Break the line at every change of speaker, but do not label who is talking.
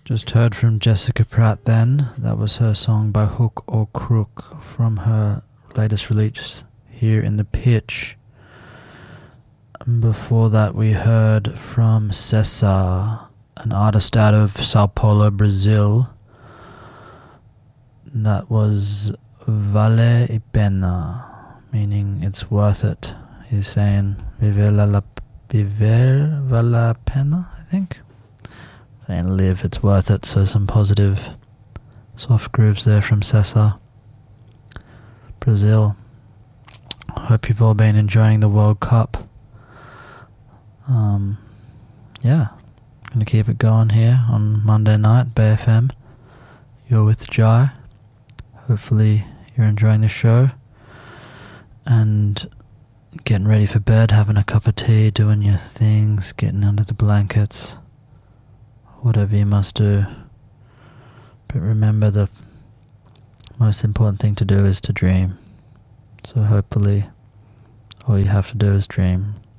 Just heard from Jessica Pratt then. That was her song By Hook or Crook from her latest release, Here in the Pitch. And before that we heard from Cesar, an artist out of Sao Paulo, Brazil. And that was Vale a Pena, meaning it's worth it. He's saying viver vale a pena, I think. Saying live, it's worth it. So some positive soft grooves there from Cesar, Brazil. Hope you've all been enjoying the World Cup. Yeah, gonna keep it going here on Monday night, Bay FM. You're with Jai. Hopefully you're enjoying the show and getting ready for bed, having a cup of tea, doing your things, getting under the blankets, whatever you must do. But remember, the most important thing to do is to dream. So hopefully all you have to do is dream.